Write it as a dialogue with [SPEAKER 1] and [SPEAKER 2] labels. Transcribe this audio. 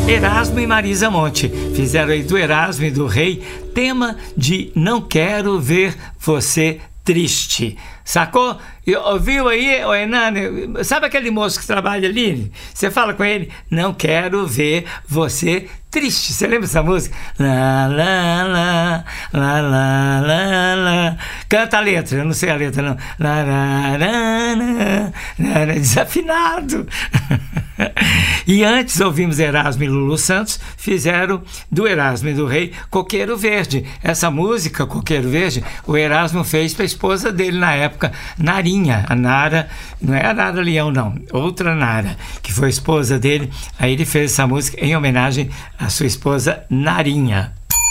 [SPEAKER 1] Erasmo e Marisa Monte fizeram aí do Erasmo e do Rei tema de Não Quero Ver Você Triste. Sacou? Ouviu aí, ô Hernani? Sabe aquele moço que trabalha ali? Você fala com ele, não quero ver você triste. Você lembra dessa música? Lá, lá, lá, lá, lá, lá, lá. Canta a letra, eu não sei a letra não. Lá, lá, lá, lá, lá, lá. Desafinado. E antes ouvimos Erasmo e Lulu Santos, fizeram do Erasmo e do Rei Coqueiro Verde. Essa música, Coqueiro Verde, o Erasmo fez para a esposa dele na época, Narinha. A Nara, não é a Nara Leão não, outra Nara, que foi a esposa dele. Aí ele fez essa música em homenagem à sua esposa Narinha.